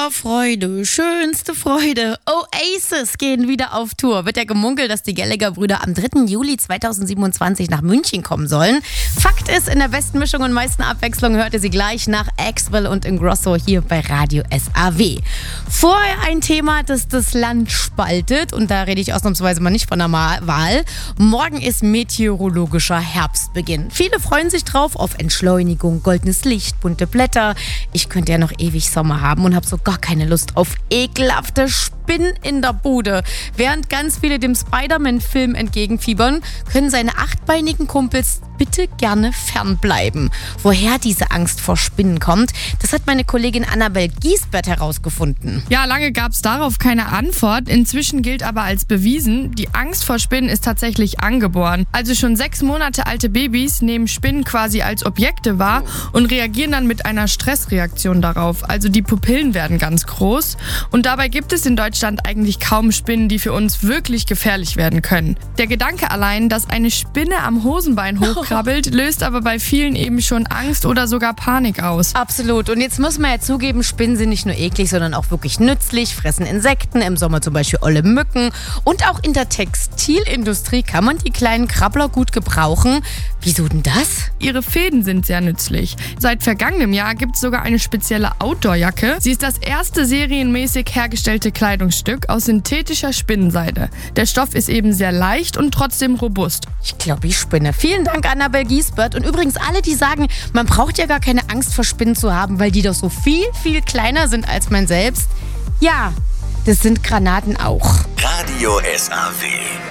Vorfreude, schönste Freude. Oasis gehen wieder auf Tour. Wird ja gemunkelt, dass die Gallagher-Brüder am 3. Juli 2027 nach München kommen sollen. Fakt ist, in der besten Mischung und meisten Abwechslung hört ihr sie gleich nach Axwell und Ingrosso hier bei Radio SAW. Vorher ein Thema, das das Land spaltet. Und da rede ich ausnahmsweise mal nicht von der Wahl. Morgen ist meteorologischer Herbstbeginn. Viele freuen sich drauf auf Entschleunigung, goldenes Licht, bunte Blätter. Ich könnte ja noch ewig Sommer haben und habe so gar keine Lust auf ekelhafte Spinnen in der Bude. Während ganz viele dem Spider-Man-Film entgegenfiebern, können seine achtbeinigen Kumpels bitte gerne fernbleiben. Woher diese Angst vor Spinnen kommt, das hat meine Kollegin Annabel Giesbert herausgefunden. Ja, lange gab es darauf keine Antwort. Inzwischen gilt aber als bewiesen, die Angst vor Spinnen ist tatsächlich angeboren. Also schon 6 Monate alte Babys nehmen Spinnen quasi als Objekte wahr und reagieren dann mit einer Stressreaktion darauf. Also die Pupillen werden ganz groß. Und dabei gibt es in Deutschland eigentlich kaum Spinnen, die für uns wirklich gefährlich werden können. Der Gedanke allein, dass eine Spinne am Hosenbein hochkrabbelt, löst aber bei vielen eben schon Angst oder sogar Panik aus. Absolut. Und jetzt muss man ja zugeben, Spinnen sind nicht nur eklig, sondern auch wirklich nützlich, fressen Insekten, im Sommer zum Beispiel olle Mücken. Und auch in der Textilindustrie kann man die kleinen Krabbler gut gebrauchen. Wieso denn das? Ihre Fäden sind sehr nützlich. Seit vergangenem Jahr gibt es sogar eine spezielle Outdoor-Jacke. Sie ist das erste serienmäßig hergestellte Kleidungsstück aus synthetischer Spinnenseide. Der Stoff ist eben sehr leicht und trotzdem robust. Ich glaube, ich spinne. Vielen Dank, Annabel Giesbert. Und übrigens alle, die sagen, man braucht ja gar keine Angst vor Spinnen zu haben, weil die doch so viel, viel kleiner sind als man selbst. Ja, das sind Granaten auch. Radio SAW.